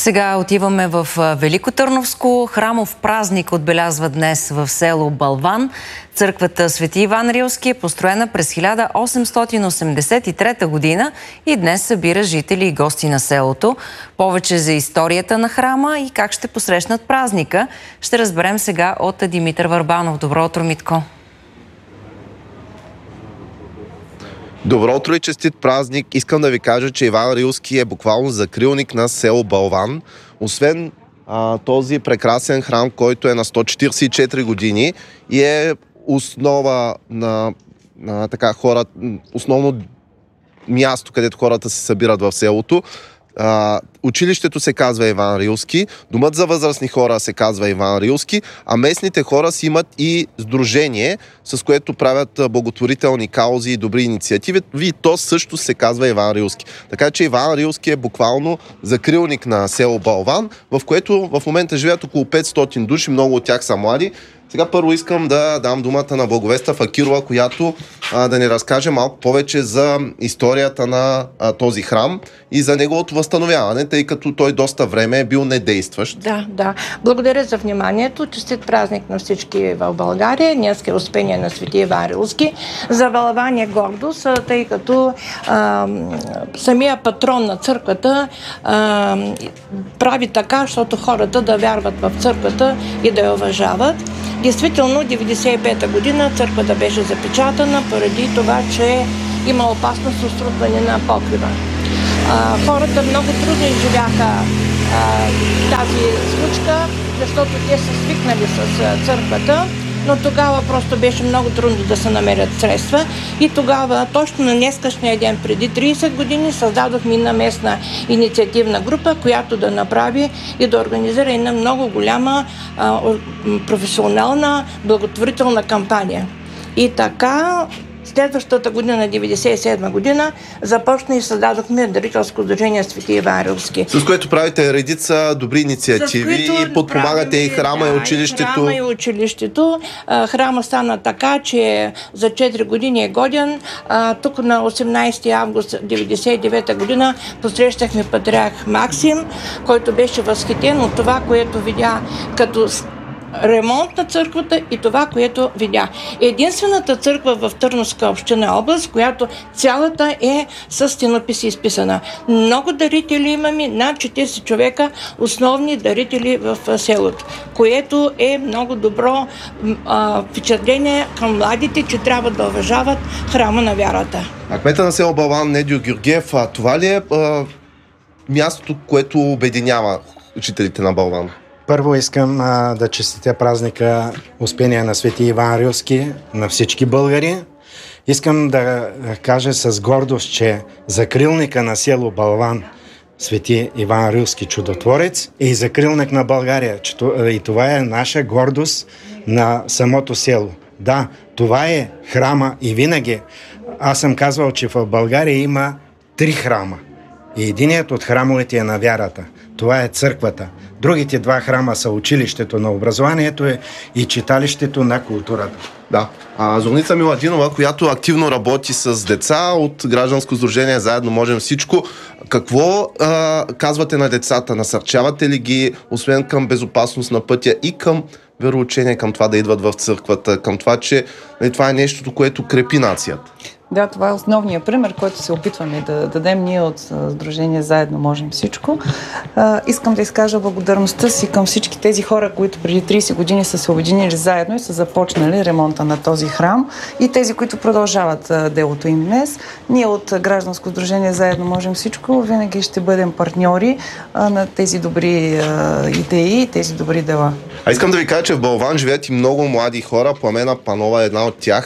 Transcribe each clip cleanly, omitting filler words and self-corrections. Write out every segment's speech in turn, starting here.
Сега отиваме в Велико Търновско. Храмов празник отбелязва днес в село Балван. Църквата Свети Иван Рилски е построена през 1883 година и днес събира жители и гости на селото. Повече за историята на храма и как ще посрещнат празника ще разберем сега от Димитър Върбанов. Добро утро, Митко! Добро утро и честит празник! Искам да ви кажа, че Иван Рилски е буквално закрилник на село Балван. Освен този прекрасен храм, който е на 144 години и е основа на хора, основно място, където хората се събират в селото. Училището се казва Иван Рилски, домът за възрастни хора се казва Иван Рилски, а местните хора си имат и сдружение, с което правят благотворителни каузи и добри инициативи. И то също се казва Иван Рилски. Така че Иван Рилски е буквално закрилник на село Балван, в което в момента живеят около 500 души, много от тях са млади. Сега първо искам да дам думата на Благовеста Факирова, която да ни разкаже малко повече за историята на този храм и за неговото възстановяване, тъй като той доста време е бил недействащ. Да. Благодаря за вниманието. Честит празник на всички в България. Днес е Успение на Свети Иван Рилски. За Балван е гордост, тъй като самия патрон на църквата прави така, защото хората да вярват в църквата и да я уважават. Действително, 1995 година църквата беше запечатана поради това, че има опасност от срутване на покрива. Хората много трудно изживяха тази случка, защото те са свикнали с църквата, но тогава просто беше много трудно да се намерят средства. И тогава, точно на днескашния ден, преди 30 години, създадохме една местна инициативна група, която да направи и да организира една много голяма професионална благотворителна кампания. И така, следващата година, 1997 година, започна и създадохме дарителско сдружение Свети Иван Рилски. С което правите редица добри инициативи и подпомагате и храма, и училището. Храма и училището. Храма стана така, че за 4 години е годен. Тук на 18 август 1999 година посрещахме патриарх Максим, който беше възхитен от това, което видя като ремонт на църквата и това, което видя. Единствената църква в Търновска община област, която цялата е с стенописи изписана. Много дарители имаме, над 40 човека, основни дарители в селото, което е много добро впечатление към младите, че трябва да уважават храма на вярата. А кмета на село Балван Недио Георгиев, това ли е мястото, което обединява жителите на Балван? Първо искам да честитя празника Успение на Свети Иван Рилски на всички българи. Искам да кажа с гордост, че закрилника на село Балван Свети Иван Рилски чудотворец е и закрилник на България. И това е наша гордост на самото село. Да, това е храма и винаги аз съм казвал, че в България има 3 храма. И единият от храмовете е на вярата. Това е църквата. Другите 2 храма са училището на образованието и читалището на културата. Да. Зорница Миладинова, която активно работи с деца от гражданско сдружение Заедно можем всичко. Какво казвате на децата? Насърчавате ли ги, освен към безопасност на пътя и към вероучение, към това да идват в църквата, към това, че това е нещото, което крепи нацията? Да, това е основният пример, който се опитваме да дадем ние от Сдружение Заедно можем всичко. Искам да изкажа благодарността си към всички тези хора, които преди 30 години са се обединили заедно и са започнали ремонта на този храм и тези, които продължават делото им днес. Ние от Гражданско сдружение Заедно можем всичко винаги ще бъдем партньори на тези добри идеи и тези добри дела. Искам да ви кажа, че в Балван живеят и много млади хора. Пламена Панова е една от тях.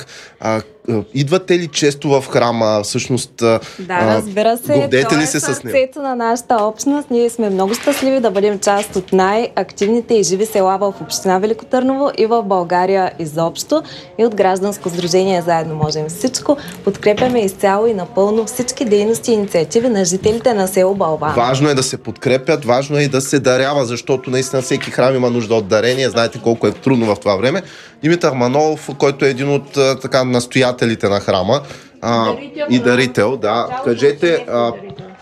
Идвате ли често в храма? Всъщност, да, разбира се. Гордеете ли се с него? Сърцето на нашата общност. Ние сме много щастливи да бъдем част от най-активните и живи села в община Велико Търново и в България изобщо. И от Гражданско сдружение Заедно можем всичко. Подкрепяме изцяло и напълно всички дейности и инициативи на жителите на село Балван. Важно е да се подкрепят, важно е и да се дарява, защото наистина всеки храм има нужда от дарение. Знаете колко е трудно в това време. Димитър Манолов, който е един от настоятелите на храма и дарител. Да. Кажете,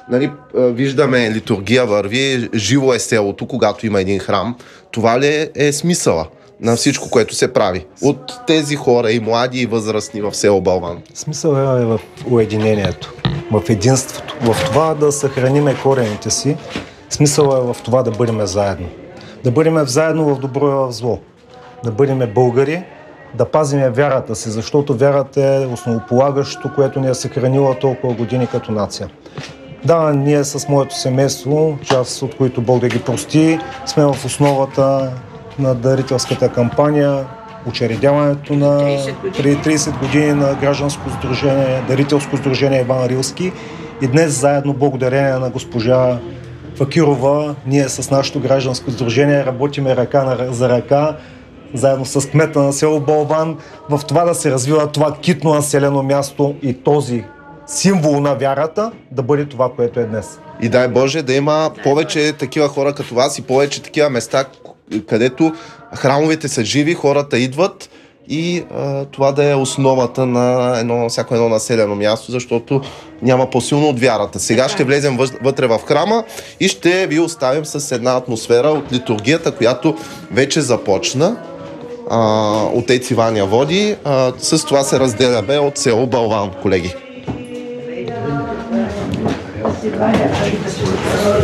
нали, виждаме литургия върви, живо е селото, когато има един храм. Това ли е смисъла на всичко, което се прави от тези хора, и млади, и възрастни в село Балван? Смисълът е в уединението, в единството, в това да съхраниме корените си. Смисълът е в това да бъдем заедно. Да бъдем заедно в добро и в зло. Да бъдем българи, да пазиме вярата си, защото вярата е основополагащото, което ни е съхранило толкова години като нация. Да, ние с моето семейство, част от които Бог да ги прости, сме в основата на дарителската кампания, учредяването на преди 30 години на гражданско сдружение, дарителско сдружение Иван Рилски, и днес заедно, благодарение на госпожа Факирова, ние с нашето гражданско сдружение работиме ръка за ръка, заедно с кмета на село Балван, в това да се развива това китно населено място и този символ на вярата да бъде това, което е днес. И дай Боже да има повече такива хора като вас и повече такива места, където храмовете са живи, хората идват, и това да е основата на всяко едно населено място, защото няма по-силно от вярата. Сега ще влезем вътре в храма и ще ви оставим с една атмосфера от литургията, която вече започна. Отец Иван я води. С това се разделяме от село Балван, колеги.